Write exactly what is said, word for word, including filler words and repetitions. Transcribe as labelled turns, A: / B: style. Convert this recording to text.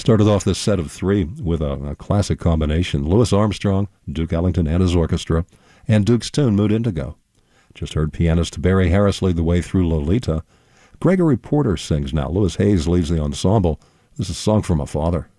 A: Started off this set of three with a, a classic combination. Louis Armstrong, Duke Ellington and his orchestra, and Duke's tune, Mood Indigo. Just heard pianist Barry Harris lead the way through Lolita. Gregory Porter sings now. Louis Hayes leads the ensemble. This is a song from a father.